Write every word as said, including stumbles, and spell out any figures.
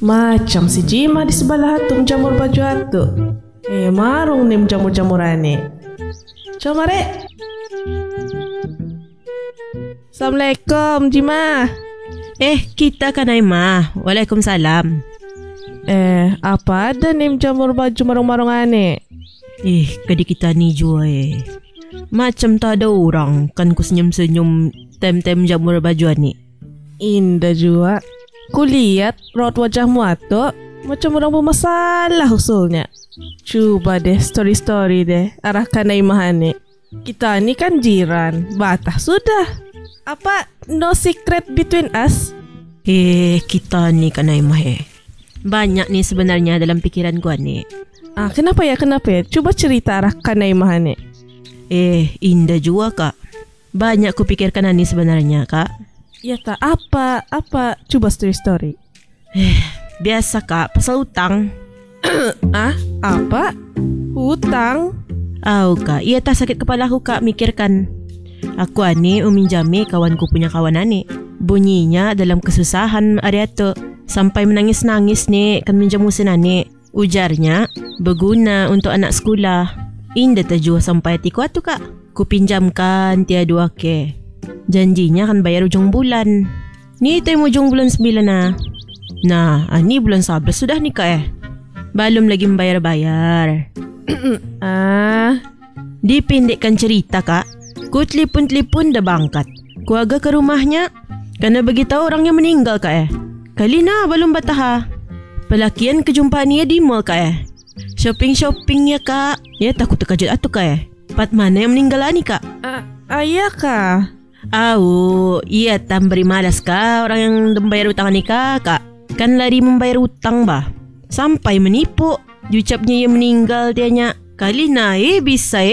Macam si Jima di sebelah hatum jamur baju hatu. Eh, marung nim jamur-jamurane. Coba rek. Assalamualaikum Jima. Eh, kita kan Aimah. Waalaikumsalam. Eh, apa ada nim jamur baju marung-marung ane? Eh, kadi kita ni jua eh. Macam tak ada orang kan ku senyum-senyum tem-tem jamur baju ni. Indah juga. Ku lihat raut wajahmu atuk macam orang bermasalah usulnya. Cuba deh story-story deh arahkan Naimah ni. Kita ni kan jiran, batah sudah. Apa no secret between us? Eh, kita ni kan Naimah eh. Banyak ni sebenarnya dalam pikiran ku ni. Ah, kenapa ya, kenapa ya? Cuba cerita arahkan Naimah ni. Eh, indah juga kak. Banyak ku pikirkan ni sebenarnya kak. Ya tak, apa, apa? Coba story-story. Eh, biasa kak, pasal hutang. Ah, apa? Hutang? Au kak, iya tak sakit kepala aku kak mikirkan. Aku ani meminjami kawanku punya kawan ani. Bunyinya dalam kesusahan area tu. Sampai menangis-nangis ni kan minjam usin ani. Ujarnya, berguna untuk anak sekolah. Indah terjual sampai hatiku tu kak. Ku pinjamkan tiada dua ke. Janjinya kan bayar ujung bulan. Ni itu yang ujung bulan sembilan nah. Nah, ni bulan sebelas sudah ni kak eh. Belum lagi membayar-bayar. Ah, dipendekkan cerita kak. Ku telepon-telepon dah bangkat. Ku agak ke rumahnya. Karena beritahu orang yang meninggal kak eh. Kali na belum bataha. Pelakian kejumpaan dia di mall kak eh. Shopping-shopping ya kak. Ya takut terkejut atu kak eh. Pat mana yang meninggal ni kak? ah, ayah kah? Au, iya tam beri malas kah orang yang membayar utang ni kak, kak. Kan lari membayar utang bah. Sampai menipu. Diucapnya ia meninggal dianya. Kali na eh bisa eh.